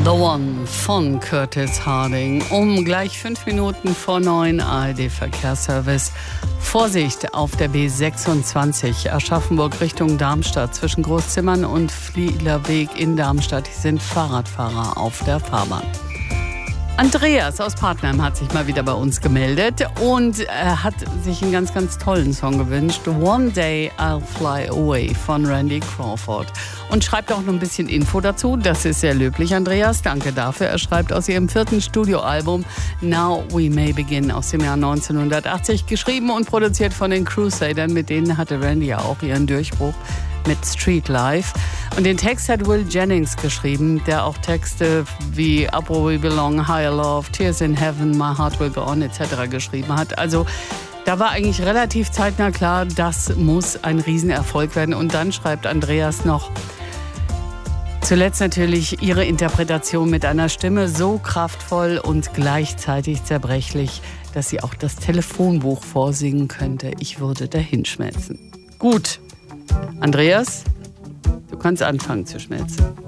The One von Curtis Harding. Gleich 5 Minuten vor 9 ARD-Verkehrsservice. Vorsicht auf der B26 Aschaffenburg Richtung Darmstadt zwischen Großzimmern und Flielerweg in Darmstadt. Hier sind Fahrradfahrer auf der Fahrbahn. Andreas aus Partnheim hat sich mal wieder bei uns gemeldet und er hat sich einen ganz, ganz tollen Song gewünscht. One Day I'll Fly Away von Randy Crawford. Und schreibt auch noch ein bisschen Info dazu. Das ist sehr löblich, Andreas. Danke dafür. Er schreibt aus ihrem 4. Studioalbum Now We May Begin aus dem Jahr 1980. Geschrieben und produziert von den Crusadern. Mit denen hatte Randy ja auch ihren Durchbruch mit Street Life. Und den Text hat Will Jennings geschrieben, der auch Texte wie Up Where We Belong, Higher Love, Tears in Heaven, My Heart Will Go On etc. geschrieben hat. Also da war eigentlich relativ zeitnah klar, das muss ein Riesenerfolg werden. Und dann schreibt Andreas noch, zuletzt natürlich ihre Interpretation mit einer Stimme so kraftvoll und gleichzeitig zerbrechlich, dass sie auch das Telefonbuch vorsingen könnte. Ich würde dahinschmelzen. Gut, Andreas, du kannst anfangen zu schmelzen.